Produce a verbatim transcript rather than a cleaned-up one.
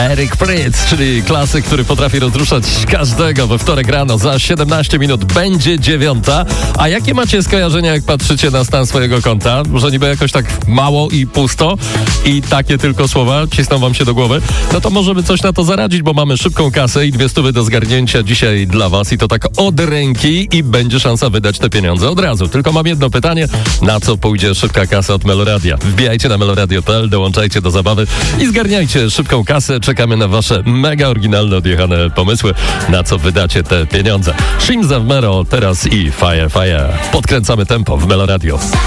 Eric Prydz, czyli klasyk, który potrafi rozruszać każdego. We wtorek rano za siedemnaście minut będzie dziewiąta. A jakie macie skojarzenia, jak patrzycie na stan swojego konta? Że niby jakoś tak mało i pusto i takie tylko słowa cisną wam się do głowy? No to możemy coś na to zaradzić, bo mamy szybką kasę i dwie stówy do zgarnięcia dzisiaj dla was i to tak od ręki i będzie szansa wydać te pieniądze od razu. Tylko mam jedno pytanie, na co pójdzie szybka kasa od Meloradia? Wbijajcie na meloradio kropka p l, dołączajcie do zabawy i zgarniajcie szybką kasę. Czekamy na wasze mega oryginalne, odjechane pomysły, na co wydacie te pieniądze. Shimza w Mero teraz i Fire Fire. Podkręcamy tempo w Meloradio.